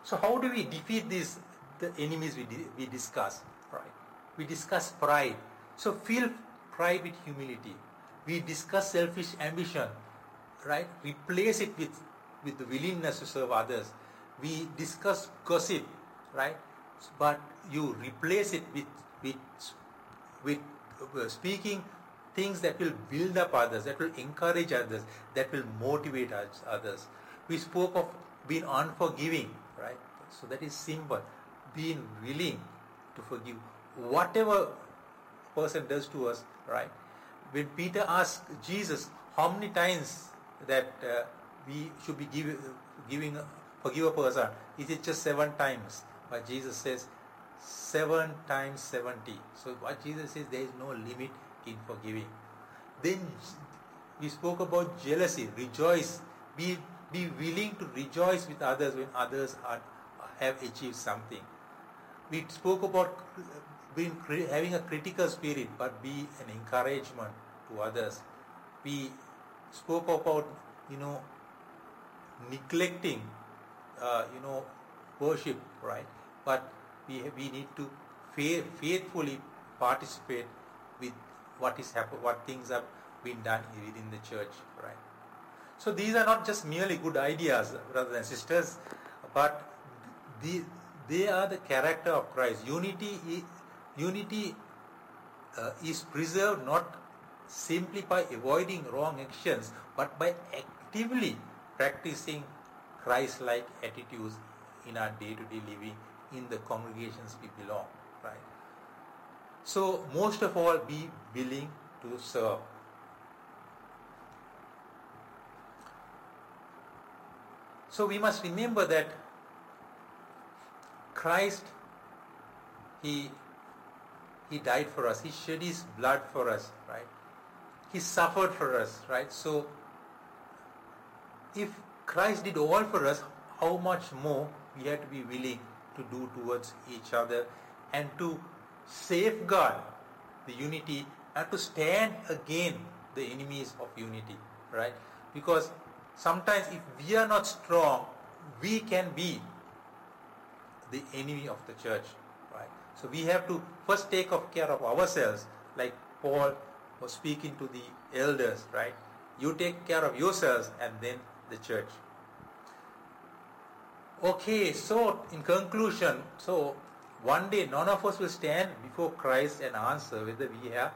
So how do we defeat the enemies we discuss? Right? We discuss pride. So fill pride with humility. We discuss selfish ambition. Right? Replace it with the willingness to serve others. We discuss gossip. Right? But you replace it with speaking things that will build up others, that will encourage others, that will motivate others. We spoke of being unforgiving, right? So that is simple. Being willing to forgive whatever person does to us, right? When Peter asked Jesus how many times that we should be forgive a person, is it just 7 times? But Jesus says 7 times 70. So what Jesus says, there is no limit in forgiving. Then we spoke about jealousy. Rejoice. Be willing to rejoice with others when others have achieved something. We spoke about having a critical spirit, but be an encouragement to others. We spoke about neglecting worship, right? But we need to faithfully participate with what things have been done within the church, right? So these are not just merely good ideas, brothers and sisters, but they are the character of Christ. Unity is preserved not simply by avoiding wrong actions, but by actively practicing Christ-like attitudes in our day-to-day living in the congregations we belong, right? So most of all, be willing to serve. So we must remember that Christ, He died for us. He shed His blood for us, right? He suffered for us, right? So if Christ did all for us, how much more we have to be willing to do towards each other and to safeguard the unity and to stand against the enemies of unity, right? Because sometimes if we are not strong, we can be the enemy of the church, right? So we have to first take care of ourselves, like Paul was speaking to the elders, right? You take care of yourselves and then the church. Okay, so in conclusion, so one day none of us will stand before Christ and answer whether we had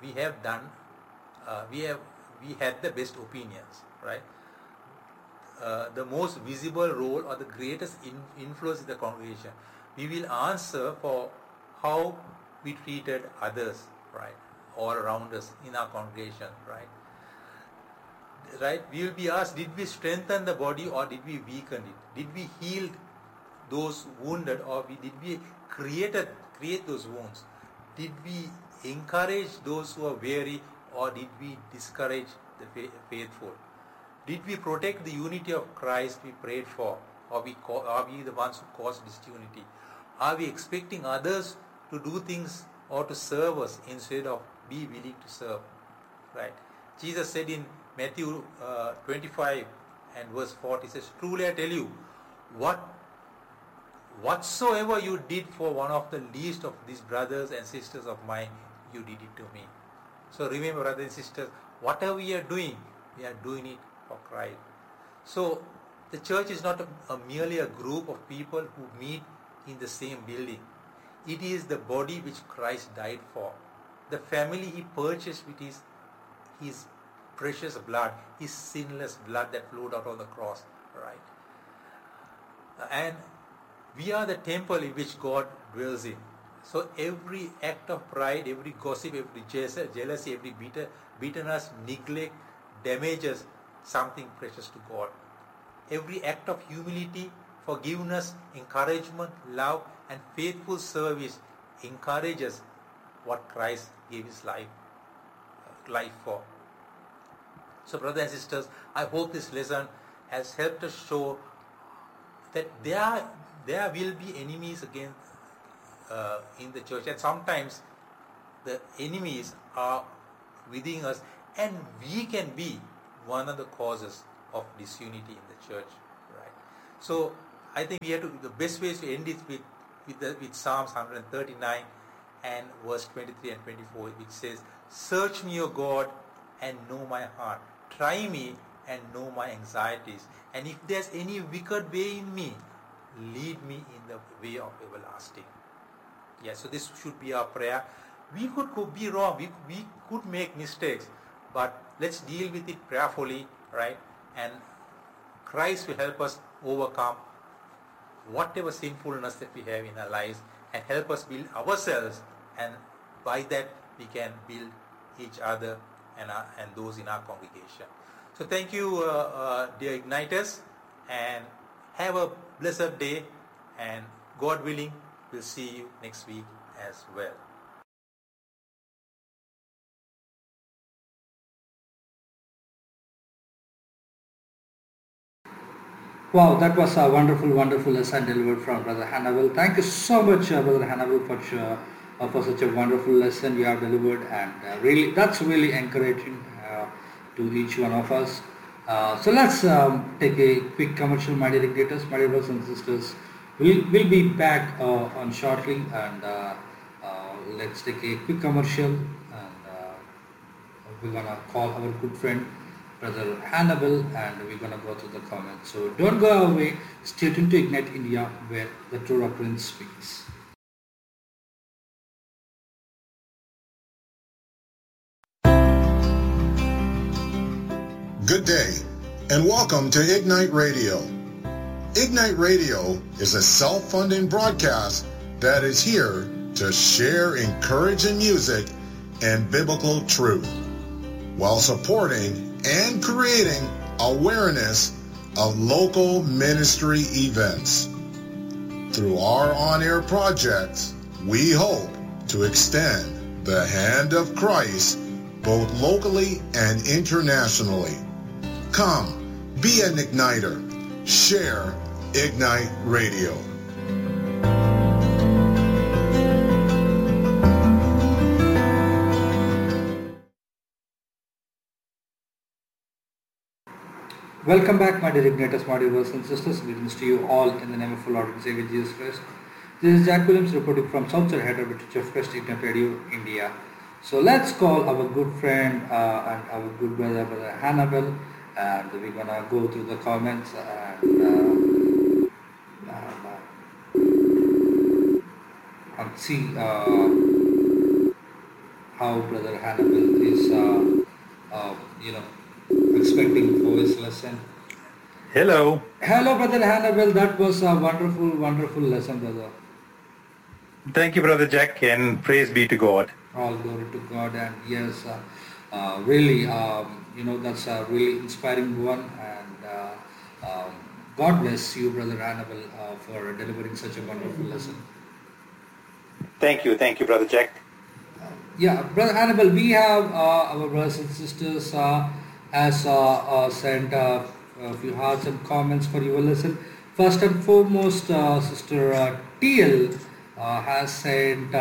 the best opinions, right? The most visible role or the greatest influence in the congregation. We will answer for how we treated others, right, all around us in our congregation, right? Right? We will be asked, did we strengthen the body or did we weaken it? Did we heal those wounded or did we create those wounds? Did we encourage those who are weary or did we discourage the faithful? Did we protect the unity of Christ we prayed for, or are we the ones who caused disunity? Are we expecting others to do things or to serve us instead of be willing to serve? Right? Jesus said in Matthew 25 and verse 40, he says, truly I tell you, whatsoever you did for one of the least of these brothers and sisters of mine, you did it to me. So remember, brothers and sisters, whatever we are doing it for Christ. So the church is not merely a group of people who meet in the same building. It is the body which Christ died for. The family He purchased with His precious blood, His sinless blood that flowed out on the cross, right? And we are the temple in which God dwells in. So every act of pride, every gossip, every jealousy, every bitterness, neglect, damages something precious to God. Every act of humility, forgiveness, encouragement, love, and faithful service encourages what Christ gave His life for. So, brothers and sisters, I hope this lesson has helped us show that there will be enemies again in the church, and sometimes the enemies are within us, and we can be one of the causes of disunity in the church, right? So I think we have to. The best way is to end it with Psalms 139 and verse 23 and 24, which says, "Search me, O God, and know my heart. Try me and know my anxieties. And if there's any wicked way in me, lead me in the way of everlasting." Yeah, so this should be our prayer. We could be wrong. We could make mistakes, but let's deal with it prayerfully, right? And Christ will help us overcome whatever sinfulness that we have in our lives and help us build ourselves, and by that we can build each other and those in our congregation. So thank you, dear Igniters, and have a blessed day, and God willing, we'll see you next week as well. Wow, that was a wonderful, wonderful lesson delivered from Brother Hannibal. Thank you so much, Brother Hannibal, for such a wonderful lesson you have delivered, and really, that's really encouraging to each one of us. So let's take a quick commercial, my dear Igniters, my dear brothers and sisters. We'll be back on shortly, and let's take a quick commercial, and we're gonna call our good friend Brother Hannibal, and we're gonna go through the comments. So don't go away. Stay tuned to Ignite India, where the true doctrine speaks. Good day, and welcome to Ignite Radio. Ignite Radio is a self-funding broadcast that is here to share encouraging music and biblical truth, while supporting and creating awareness of local ministry events. Through our on-air projects, we hope to extend the hand of Christ both locally and internationally. Come, be an igniter. Share Ignite Radio. Welcome back, my dear Igniters, my dear brothers and sisters. Greetings to you all in the name of our Lord and Savior Jesus Christ. This is Jack Williams reporting from Southside Hyderabad Church of Christ Ignite Radio, India. So let's call our good friend and our good brother, Brother Hannibal, and we're gonna go through the comments and see how Brother Hannibal is, expecting for his lesson. Hello. Hello, Brother Hannibal. That was a wonderful, wonderful lesson, brother. Thank you, Brother Jack, and praise be to God. All glory to God, and yes, really, that's a really inspiring one, and God bless you, Brother Hannibal, for delivering such a wonderful lesson. Thank you, Brother Jack. Yeah, Brother Hannibal, we have our brothers and sisters has sent a few hearts and comments for your lesson. First and foremost, Sister TL has sent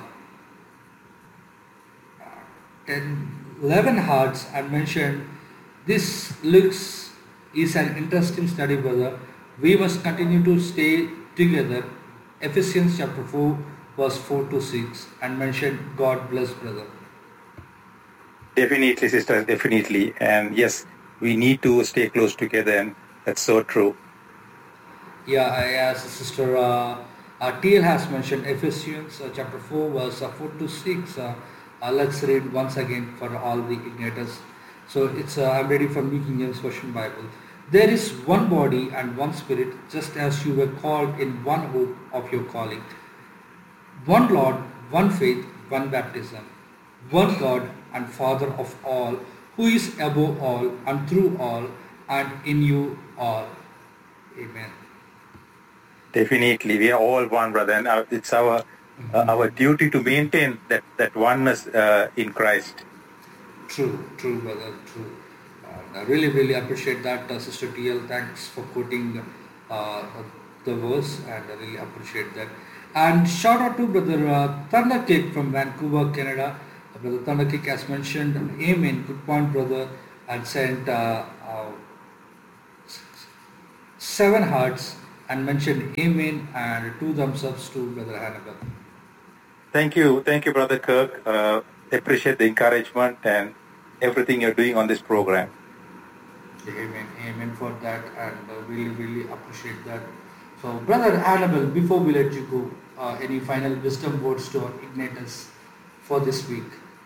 11 hearts and mentioned, "This looks is an interesting study, brother. We must continue to stay together." Ephesians chapter 4 verse 4 to 6, and mentioned, "God bless, brother." Definitely, sister, definitely. And yes, we need to stay close together, and that's so true. Yeah, as Sister TL has mentioned, Ephesians chapter 4 verse 4 to 6. Let's read once again for all the igniters. So it's I'm ready from New King James Version Bible. "There is one body and one spirit, just as you were called in one hope of your calling. One Lord, one faith, one baptism. One God and Father of all, who is above all and through all and in you all. Amen." Definitely, we are all one, brother, and it's our duty to maintain that oneness in Christ. True, brother, true. I really, really appreciate that, Sister TL. Thanks for quoting the verse, and I really appreciate that. And shout out to Brother Thundercake from Vancouver, Canada. Brother Thundercake has mentioned, "Amen, good point, brother," and sent 7 hearts and mention amen and 2 thumbs ups to Brother Hannibal. Thank you, Brother Kirk. Appreciate the encouragement and everything you're doing on this program. Amen for that, and really appreciate that. So, Brother Hannibal, before we let you go, any final wisdom words to our Igniters for this week?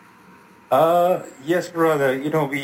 Yes, brother.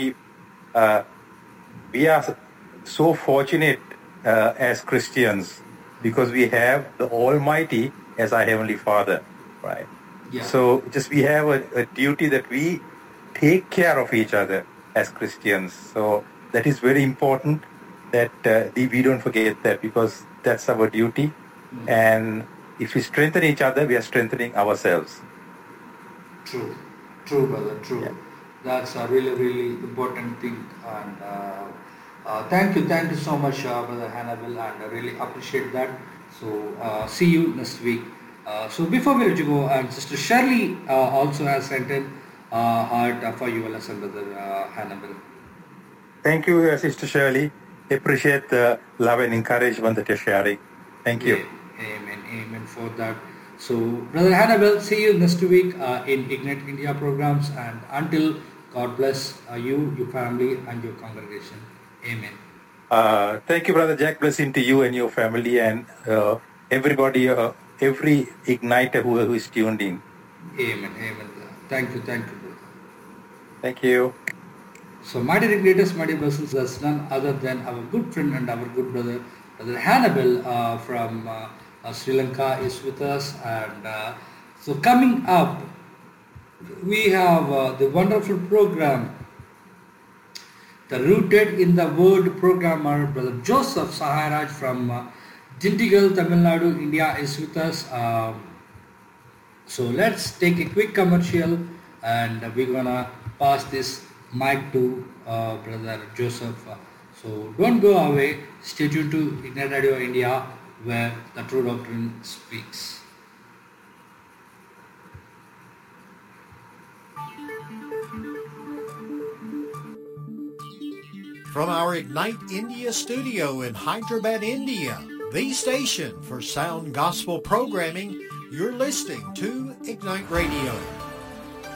We are so fortunate as Christians because we have the Almighty as our Heavenly Father, right? Yeah. So we have a duty that we take care of each other as Christians. So that is very important that we don't forget that, because that's our duty. Mm-hmm. And if we strengthen each other, we are strengthening ourselves. True, brother, true. Yeah. That's a really important thing. And thank you so much, Brother Hannibal, and I really appreciate that. So see you next week. So before we let you go, and Sister Shirley also has sent in heart for your lesson, Brother Hannibal. Thank you, Sister Shirley. Appreciate the love and encouragement that you're sharing. Thank you. Amen for that. So, Brother Hannibal, see you next week in Ignite India programs, and until, God bless you, your family, and your congregation. Amen. Thank you, Brother Jack. Blessing to you and your family and everybody, every Igniter who is tuned in. Amen. Thank you, brother. Thank you. So, my dear Igniters, my dear brothers, that's none other than our good friend and our good brother, Brother Hannibal from Sri Lanka is with us. And so coming up, we have the wonderful program, the Rooted in the Word programmer, Brother Joseph Saharaj from Dindigul, Tamil Nadu, India is with us. So let's take a quick commercial, and we're gonna pass this mic to Brother Joseph. So don't go away. Stay tuned to Ignite Radio India, where the true doctrine speaks. From our Ignite India studio in Hyderabad, India, the station for sound gospel programming, you're listening to Ignite Radio.